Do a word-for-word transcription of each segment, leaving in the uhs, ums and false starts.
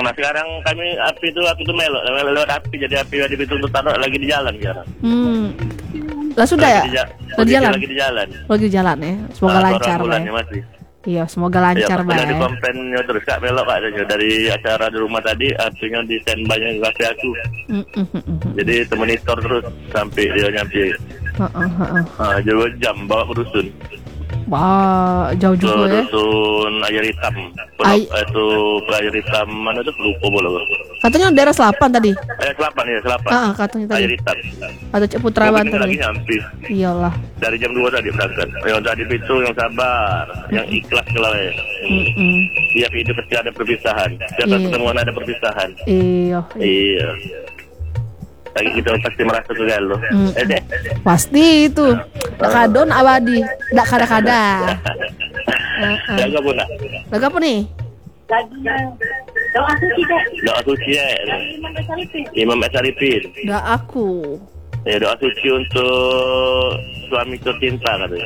Nah sekarang kami api itu aku tuh melok, melok lewat api jadi api di pintu untuk taruh lagi di jalan sekarang. Hmm. Lah sudah lagi ya? Di ja- Lagi di jalan. Lagi di jalan. Lagi di jalan ya. Semoga Nah, lancar bulan Bay. masih. Iya, semoga lancar ya, Bay. Dari komplainnya terus kak belok kak dari acara di rumah tadi apinya di standby nya kafe aku. Mm, mm, mm, mm. Jadi monitor terus sampai dia nyampe. Heeh, heeh. Ah, dua jam bawa ke dusun. Wah, jauh Ke juga ya. dusun air hitam. Pelok, Ay- itu air hitam mana tuh lupa bola. Katanya daerah Selapan tadi. Eh selapan ya selapan. Ah, ah, katanya tadi. Air hitam. Atau Ciputrawan Mungkin lagi tadi. nyampe. Iyalah. Dari jam dua tadi berangkat. Yang tadi itu yang sabar, yang ikhlas kalau ya. Mm-mm. Tiap hidup pasti ada perpisahan. Tiap Iya. pertemuan ada perpisahan. Iya. Iya. Lagi kita pasti merasa kegalo. Mm. Eh deh. Pasti itu. Dak kadon abadi. Dak kada-kada. Heeh. Jaga pun nak. Lagu apa nih? Lagi doa suci deh. Doa suci ya. Imam Besaripin. Imam Esaripin. Dak aku. Ya doa suci untuk suami tercinta katanya.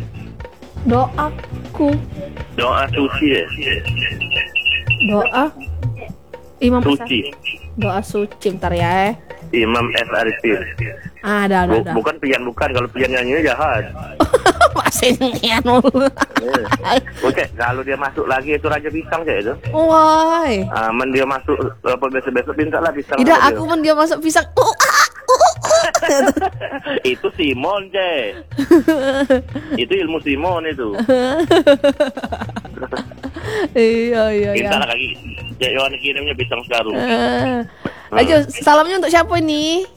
Doaku. Doa suci ya. Doa Imam Suci. Doa suci bentar ya. Imam Esaripin. Ah, ada ada. Bu- ada. bukan pian bukan kalau pian nyanyinya jahat. Masih nyanyian mulu. Oke, kalau dia masuk lagi itu Raja Pisang saya itu. Woi. Aman dia masuk apa besok-besok minta lah pisang. Tidak, sama aku men dia masuk pisang. Uh, ah, uh, uh, uh. dia. Itu Simon, Ce. Itu ilmu Simon itu. Iya, iya, iya. Minta lah kaki. Cek Yohan kirimnya pisang sekarung. Eh, Ayo, salamnya untuk siapa ini?